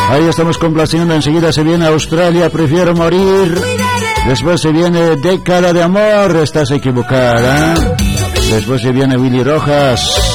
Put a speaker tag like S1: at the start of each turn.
S1: Ahí estamos complaciendo. Enseguida se viene Australia, prefiero morir. Después se viene Década de amor. Estás equivocada. Después se viene Willy Rojas.